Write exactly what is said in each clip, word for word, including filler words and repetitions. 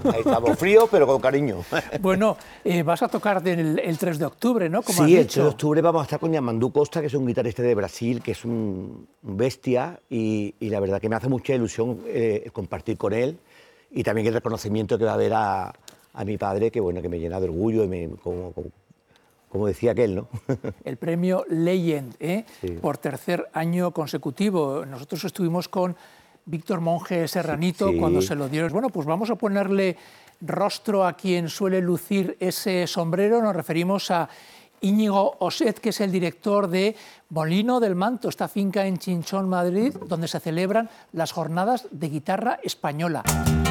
Ahí estamos, frío, pero con cariño. Bueno, eh, vas a tocar el, el tres de octubre, ¿no? Como Sí, has el tres dicho. de octubre vamos a estar con Yamandu Costa, que es un guitarrista de Brasil, que es un, un bestia, y, y la verdad que me hace mucha ilusión eh, compartir con él, y también el reconocimiento que va a haber a, a mi padre, que bueno, que me llena de orgullo, y me, como, como, como decía aquel, ¿no? El premio Legend, ¿eh? Sí. Por tercer año consecutivo. Nosotros estuvimos con Víctor Monge Serranito Sí, sí. cuando se lo dieron. Bueno, pues vamos a ponerle rostro a quien suele lucir ese sombrero. Nos referimos a Íñigo Oset, que es el director de Molino del Manto, esta finca en Chinchón, Madrid, donde se celebran las jornadas de guitarra española.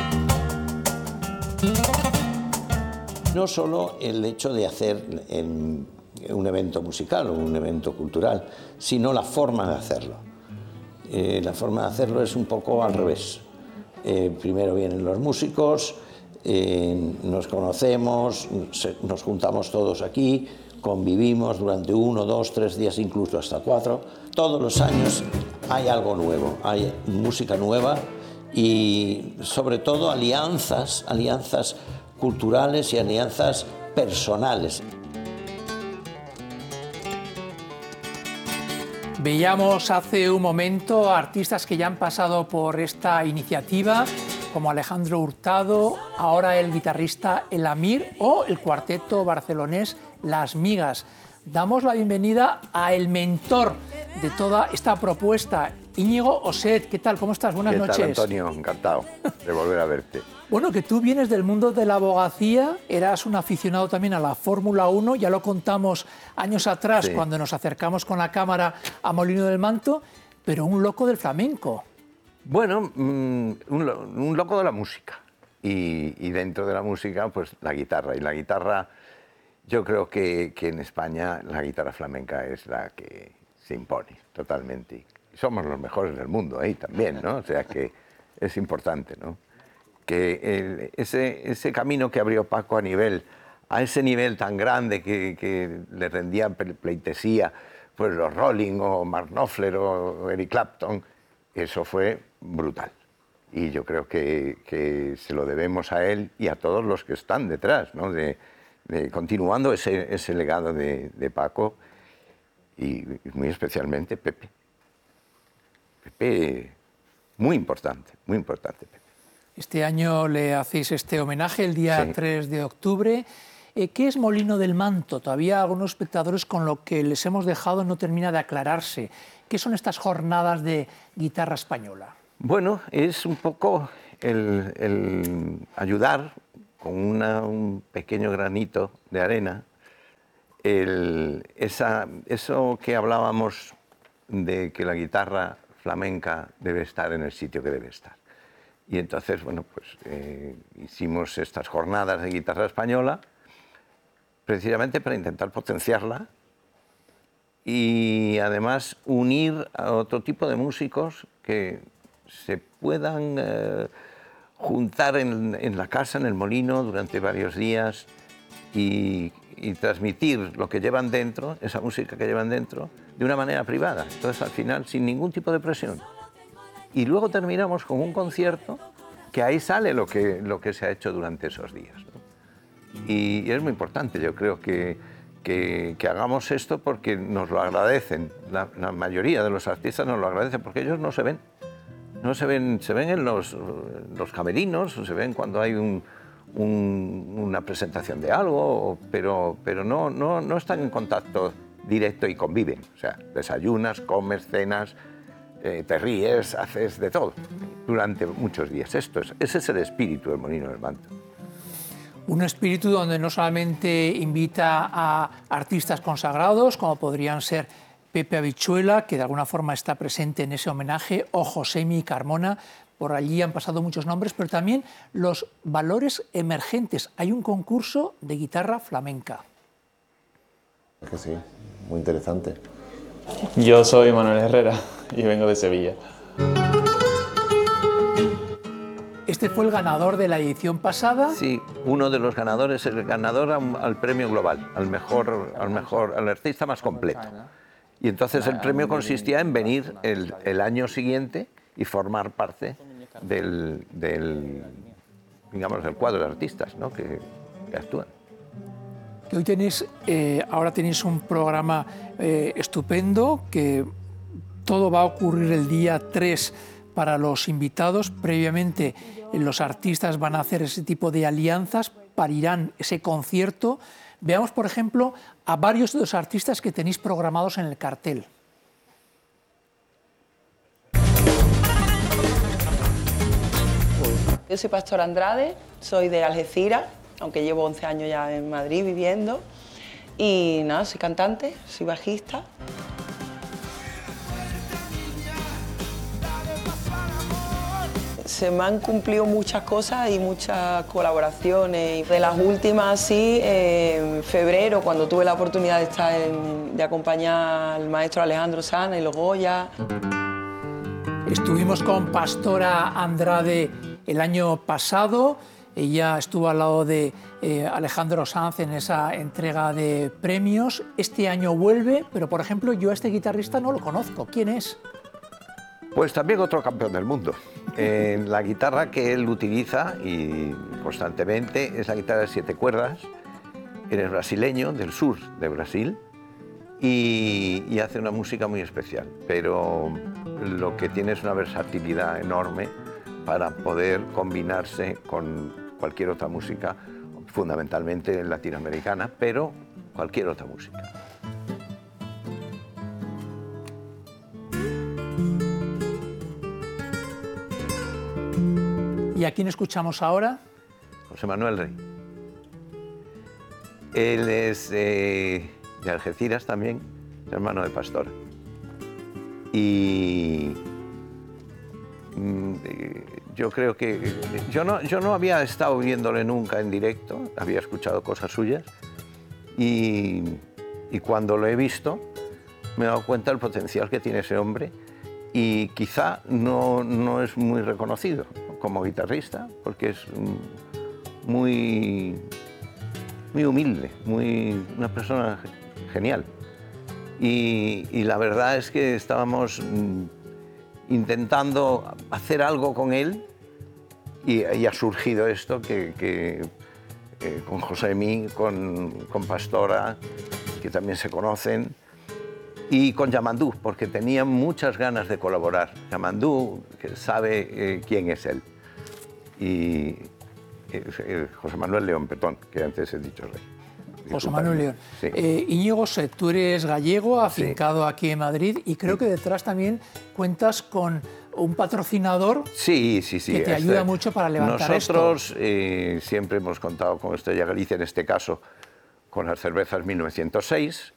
No solo el hecho de hacer en un evento musical o un evento cultural, sino la forma de hacerlo. Eh, la forma de hacerlo es un poco al revés. Eh, primero vienen los músicos, eh, nos conocemos, se, nos juntamos todos aquí, convivimos durante uno, dos, tres días, incluso hasta cuatro. Todos los años hay algo nuevo, hay música nueva y sobre todo alianzas, alianzas culturales y alianzas personales. Veíamos hace un momento a artistas que ya han pasado por esta iniciativa, como Alejandro Hurtado, ahora el guitarrista El Amir o el cuarteto barcelonés Las Migas. Damos la bienvenida a el mentor de toda esta propuesta, Íñigo Oset. ¿Qué tal? ¿Cómo estás? Buenas ¿Qué noches. tal, Antonio? Encantado de volver a verte. Bueno, que tú vienes del mundo de la abogacía, eras un aficionado también a la Fórmula uno, ya lo contamos años atrás sí. Cuando nos acercamos con la cámara a Molino del Manto, pero un loco del flamenco. Bueno, un, un loco de la música y, y dentro de la música pues la guitarra. Y la guitarra, yo creo que, que en España la guitarra flamenca es la que se impone totalmente. Y somos los mejores del mundo ahí también, ¿no? O sea que es importante, ¿no? Que el, ese, ese camino que abrió Paco a nivel, a ese nivel tan grande que, que le rendían pleitesía, pues los Rolling o Mark Knopfler o Eric Clapton, eso fue brutal. Y yo creo que, que se lo debemos a él y a todos los que están detrás, ¿no? de, de, continuando ese, ese legado de, de Paco y muy especialmente Pepe. Pepe, muy importante, muy importante Pepe. Este año le hacéis este homenaje el día sí. tres de octubre. Eh, ¿Qué es Molino del Manto? Todavía algunos espectadores con lo que les hemos dejado no termina de aclararse. ¿Qué son estas jornadas de guitarra española? Bueno, es un poco el, el ayudar con una, un pequeño granito de arena, el, esa, eso que hablábamos de que la guitarra flamenca debe estar en el sitio que debe estar. Y entonces, bueno, pues eh, hicimos estas jornadas de guitarra española precisamente para intentar potenciarla y además unir a otro tipo de músicos que se puedan eh, juntar en, en la casa, en el molino, durante varios días y, y transmitir lo que llevan dentro, esa música que llevan dentro, de una manera privada. Entonces, al final, sin ningún tipo de presión. Y luego terminamos con un concierto que ahí sale lo que, lo que se ha hecho durante esos días, ¿no? Y, y es muy importante, yo creo que, que, que hagamos esto porque nos lo agradecen. La, la mayoría de los artistas nos lo agradecen porque ellos no se ven. No se ven, se ven en los, los camerinos, o se ven cuando hay un, un, una presentación de algo, pero, pero no, no, no están en contacto directo y conviven. O sea, desayunas, comes, cenas, Eh, te ríes, haces de todo durante muchos días. Esto es, ese es el espíritu del Molino del Manto. Un espíritu donde no solamente invita a artistas consagrados, como podrían ser Pepe Habichuela, que de alguna forma está presente en ese homenaje, o Josemi Carmona, por allí han pasado muchos nombres, pero también los valores emergentes. Hay un concurso de guitarra flamenca. Es que sí, muy interesante. Yo soy Manuel Herrera y vengo de Sevilla. Este fue el ganador de la edición pasada. Sí, uno de los ganadores, el ganador al premio global, al mejor, al mejor, al artista más completo. Y entonces el premio consistía en venir el, el año siguiente y formar parte del, del, digamos, el cuadro de artistas, ¿no? que, que actúan. Que hoy tenéis, eh, ahora tenéis un programa eh, estupendo, que todo va a ocurrir el día tres para los invitados. Previamente eh, los artistas van a hacer ese tipo de alianzas, parirán ese concierto. Veamos, por ejemplo, a varios de los artistas que tenéis programados en el cartel. Yo soy Pastora Andrade, soy de Algeciras, aunque llevo once años ya en Madrid viviendo. Y nada, soy cantante, soy bajista. Se me han cumplido muchas cosas y muchas colaboraciones. De las últimas, sí, en febrero, cuando tuve la oportunidad de estar en, de acompañar al maestro Alejandro Sanz y los Goya. Estuvimos con Pastora Andrade el año pasado. Ella estuvo al lado de eh, Alejandro Sanz en esa entrega de premios. Este año vuelve, pero por ejemplo yo a este guitarrista no lo conozco. ¿Quién es? Pues también otro campeón del mundo. Eh, la guitarra que él utiliza y constantemente es la guitarra de siete cuerdas. Él es brasileño, del sur de Brasil, y, y hace una música muy especial, pero lo que tiene es una versatilidad enorme para poder combinarse con cualquier otra música, fundamentalmente latinoamericana, pero cualquier otra música. ¿Y a quién escuchamos ahora? José Manuel Rey. Él es eh, de Algeciras también, hermano de Pastora. Y mm, yo creo que... Yo no, yo no había estado viéndole nunca en directo, había escuchado cosas suyas, y, y cuando lo he visto me he dado cuenta del potencial que tiene ese hombre, y quizá no, no es muy reconocido como guitarrista, porque es muy, muy humilde, muy, una persona genial. Y, y la verdad es que estábamos intentando hacer algo con él, y, y ha surgido esto que, que eh, con Josémi, con, con Pastora, que también se conocen, y con Yamandú, porque tenía muchas ganas de colaborar. Yamandú que sabe eh, quién es él. Y eh, José Manuel León Petón, que antes he dicho Rey. José Manuel León. Sí. Eh, Íñigo, tú eres gallego, afincado sí. aquí en Madrid, y creo que detrás también cuentas con un patrocinador sí, sí, sí, que te este, ayuda mucho para levantar nosotros, esto. Nosotros eh, siempre hemos contado con Estrella Galicia, en este caso con las cervezas mil novecientos seis,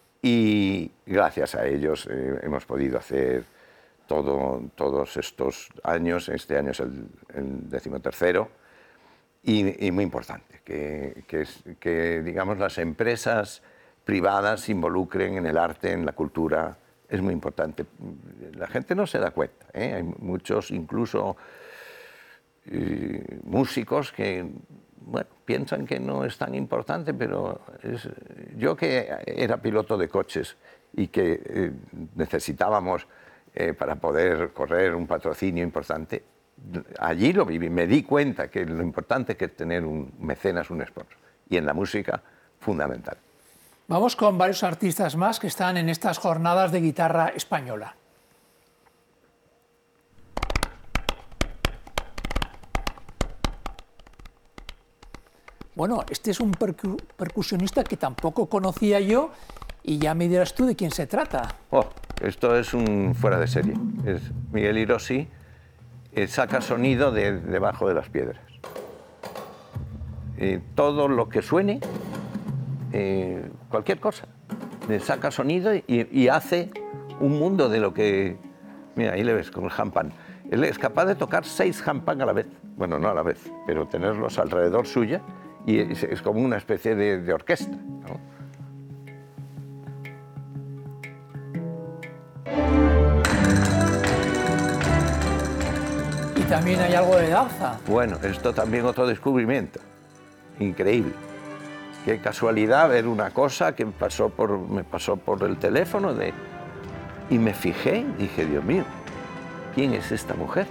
y gracias a ellos eh, hemos podido hacer todo, todos estos años. Este año es el, el decimotercero, y, y muy importante que, que, que digamos, las empresas privadas se involucren en el arte, en la cultura. Es muy importante. La gente no se da cuenta, ¿eh? Hay muchos, incluso eh, músicos que bueno, piensan que no es tan importante, pero es, yo que era piloto de coches y que eh, necesitábamos eh, para poder correr un patrocinio importante, allí lo viví, me di cuenta que lo importante que es tener un mecenas, un sponsor, y en la música, fundamental. Vamos con varios artistas más que están en estas jornadas de guitarra española. Bueno, este es un percu percusionista que tampoco conocía yo, y ya me dirás tú de quién se trata. Oh, esto es un fuera de serie. Es Miguel Hiroshi, eh, saca sonido de debajo de las piedras. Eh, todo lo que suene, eh, cualquier cosa, le saca sonido y, y hace un mundo de lo que... Mira, ahí le ves con el handpan. Él es capaz de tocar seis handpan a la vez. Bueno, no a la vez, pero tenerlos alrededor suya, y es, es como una especie de, de orquesta, ¿no? Y también hay algo de danza. Bueno, esto también otro descubrimiento. Increíble. Qué casualidad ver una cosa que pasó por, me pasó por el teléfono de, y me fijé y dije, Dios mío, ¿quién es esta mujer?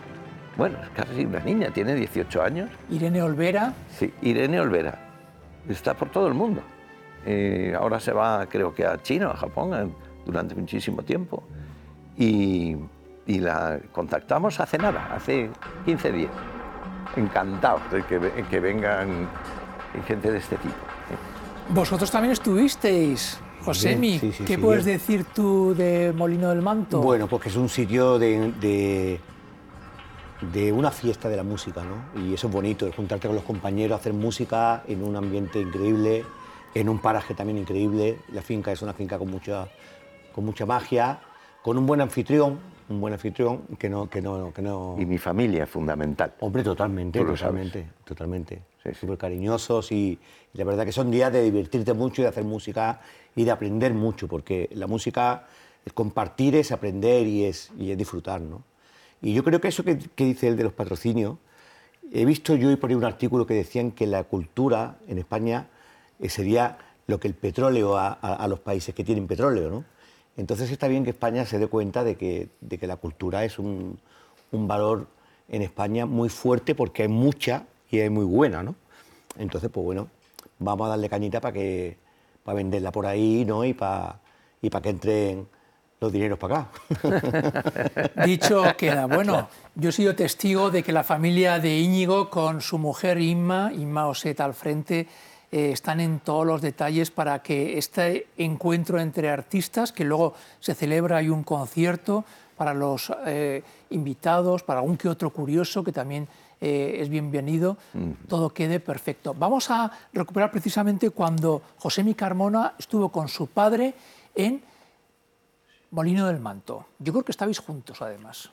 bueno, es casi una niña, tiene dieciocho años. Irene Olvera. Sí, Irene Olvera. Está por todo el mundo. Eh, ahora se va, creo que a China, a Japón, eh, durante muchísimo tiempo. Y, y la contactamos hace nada, hace quince días. Encantados de que, que vengan gente de este tipo. Vosotros también estuvisteis, Josemi. Sí, sí, ¿Qué sí, puedes sí. decir tú de Molino del Manto? Bueno, pues que es un sitio de, de, de una fiesta de la música, ¿no? Y eso es bonito, el juntarte con los compañeros, hacer música en un ambiente increíble, en un paraje también increíble. La finca es una finca con mucha, con mucha magia, con un buen anfitrión, un buen anfitrión que no... Que no, que no... Y mi familia es fundamental. Hombre, totalmente, Tú lo totalmente, sabes. totalmente. Sí, sí. Súper cariñosos y, y la verdad que son días de divertirte mucho y de hacer música y de aprender mucho, porque la música, el compartir es aprender y es, y es disfrutar, ¿no? Y yo creo que eso que, que dice el de los patrocinios, he visto yo y por ahí un artículo que decían que la cultura en España eh, sería lo que el petróleo a, a, a los países que tienen petróleo, ¿no? Entonces está bien que España se dé cuenta de que, de que la cultura es un, un valor en España muy fuerte porque hay mucha y es muy buena, ¿no? Entonces, pues bueno, vamos a darle cañita para que para venderla por ahí, ¿no? Y para y para que entren los dineros para acá. Dicho queda. Bueno, yo he sido testigo de que la familia de Íñigo con su mujer Inma, Inma Oseta al frente, eh, están en todos los detalles para que este encuentro entre artistas, que luego se celebra, hay un concierto para los eh, invitados, para algún que otro curioso que también eh, es bienvenido, mm. todo quede perfecto. Vamos a recuperar precisamente cuando Josemi Carmona estuvo con su padre en Molino del Manto. Yo creo que estabais juntos, además.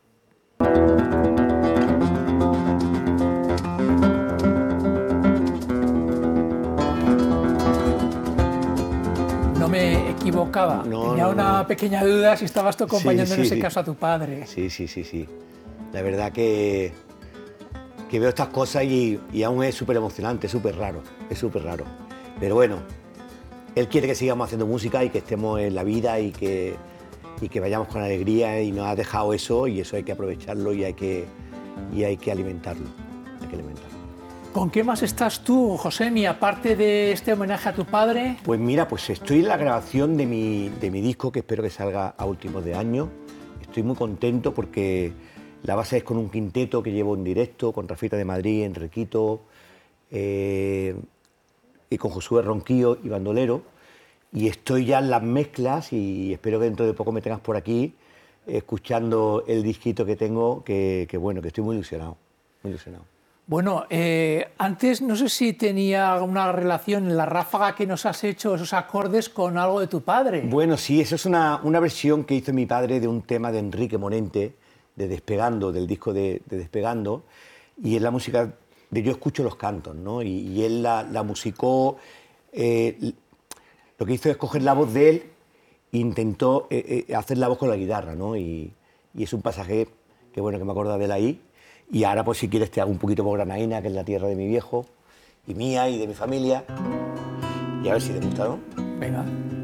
No me equivocaba. No, Tenía no, una no. pequeña duda si estabas tú acompañando Sí, en ese sí. caso a tu padre. Sí, sí, sí, sí. La verdad que, que veo estas cosas y, y aún es súper emocionante, súper raro, es súper raro. Pero bueno, él quiere que sigamos haciendo música y que estemos en la vida y que, y que vayamos con alegría y nos ha dejado eso y eso hay que aprovecharlo y hay que, y hay que alimentarlo, hay que alimentarlo. ¿Con qué más estás tú, Josemi, aparte de este homenaje a tu padre? Pues mira, pues estoy en la grabación de mi, de mi disco que espero que salga a últimos de año. Estoy muy contento porque la base es con un quinteto que llevo en directo, con Rafita de Madrid, Enriquito, eh, y con Josué Ronquillo y bandolero. Y estoy ya en las mezclas y espero que dentro de poco me tengas por aquí eh, escuchando el disquito que tengo, que, que bueno, que estoy muy ilusionado, muy ilusionado. Bueno, eh, antes no sé si tenía una relación en la ráfaga que nos has hecho, esos acordes, con algo de tu padre. Bueno, sí, eso es una, una versión que hizo mi padre de un tema de Enrique Morente, de Despegando, del disco de, de Despegando, y es la música de Yo escucho los cantos, ¿no? Y, y él la, la musicó, eh, lo que hizo es coger la voz de él e intentó eh, eh, hacer la voz con la guitarra, ¿no? Y, y es un pasaje que, bueno, que me acuerdo de él ahí. Y ahora, pues si quieres, te hago un poquito por Granaína, que es la tierra de mi viejo, y mía, y de mi familia. Y a ver si te gusta, ¿no? Venga.